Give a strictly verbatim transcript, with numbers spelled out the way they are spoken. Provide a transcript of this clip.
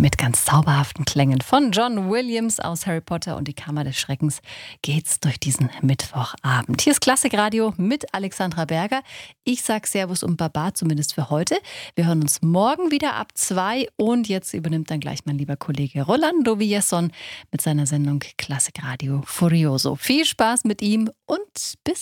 Mit ganz zauberhaften Klängen von John Williams aus Harry Potter und die Kammer des Schreckens geht's durch diesen Mittwochabend. Hier ist Klassikradio mit Alexandra Berger. Ich sag Servus und Baba, zumindest für heute. Wir hören uns morgen wieder ab zwei und jetzt übernimmt dann gleich mein lieber Kollege Rolando Villazón mit seiner Sendung Klassikradio Furioso. Viel Spaß mit ihm und bis